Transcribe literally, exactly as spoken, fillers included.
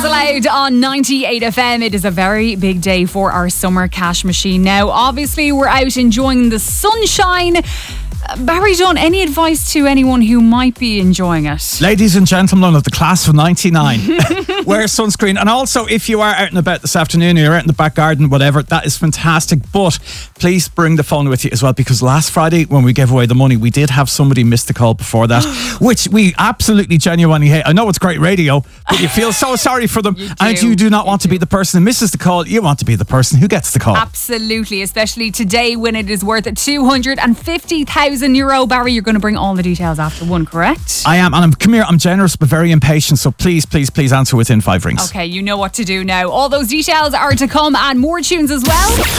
Girls Aloud on ninety-eight F M. It is a very big day for our summer cash machine. Now, obviously, we're out enjoying the sunshine. Barry Dunn, any advice to anyone who might be enjoying it? Ladies and gentlemen of the class of ninety-nine, wear sunscreen. And also, if you are out and about this afternoon, or you're out in the back garden, whatever, that is fantastic. But please bring the phone with you as well, because last Friday when we gave away the money, we did have somebody miss the call before that, which we absolutely genuinely hate. I know it's great radio, but you feel so sorry for them. You and you do not you want do. to be the person who misses the call. You want to be the person who gets the call. Absolutely, especially today when it is worth two hundred fifty thousand euro. Barry, you're going to bring all the details after one, correct? I am, and I'm, come here, I'm generous but very impatient, so please, please, please answer within five rings. Okay, you know what to do now. All those details are to come and more tunes as well.